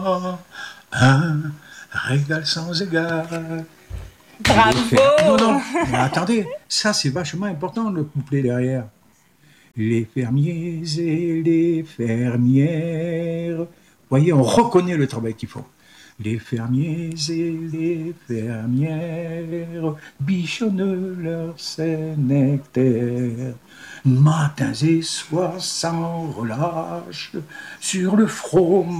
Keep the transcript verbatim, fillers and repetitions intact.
un régal sans égal. Bravo! Non, non, mais attendez, ça c'est vachement important le couplet derrière. Les fermiers et les fermières. Vous voyez, on reconnaît le travail qu'ils font. Les fermiers et les fermières bichonnent leur nectaire, matins et soirs sans relâche, sur le front